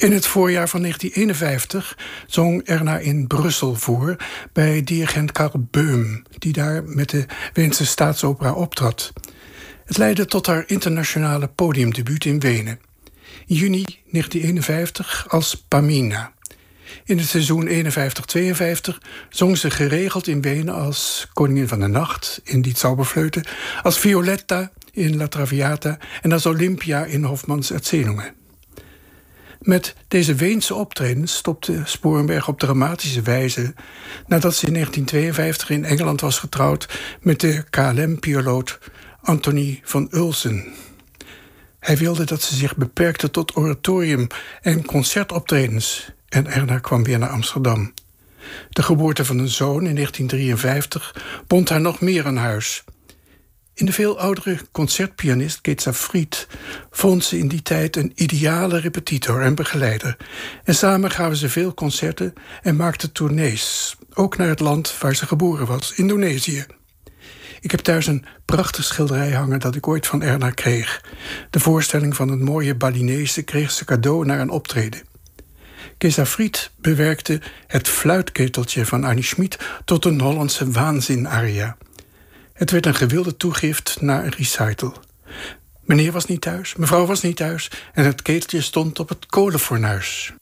In het voorjaar van 1951 zong Erna in Brussel voor bij dirigent Karl Böhm, die daar met de Weense Staatsopera optrad. Het leidde tot haar internationale podiumdebuut in Wenen. In juni 1951 als Pamina. In het seizoen 51-52 zong ze geregeld in Wenen als Koningin van de Nacht in Die Zauberflöte, als Violetta in La Traviata en als Olympia in Hofmanns Erzählungen. Met deze Weense optredens stopte Sporenberg op dramatische wijze nadat ze in 1952 in Engeland was getrouwd met de KLM-piloot Anthony van Ulsen. Hij wilde dat ze zich beperkte tot oratorium- en concertoptredens en Erna kwam weer naar Amsterdam. De geboorte van een zoon in 1953 bond haar nog meer aan huis. In de veel oudere concertpianist Keza Fried vond ze in die tijd een ideale repetitor en begeleider. En samen gaven ze veel concerten en maakten tournees, ook naar het land waar ze geboren was, Indonesië. Ik heb thuis een prachtig schilderij hangen dat ik ooit van Erna kreeg. De voorstelling van een mooie Balinese kreeg ze cadeau naar een optreden. Keza Fried bewerkte het fluitketeltje van Annie Schmid tot een Hollandse waanzinaria. Het werd een gewilde toegift na een recital. Meneer was niet thuis, mevrouw was niet thuis en het keteltje stond op het kolenfornuis.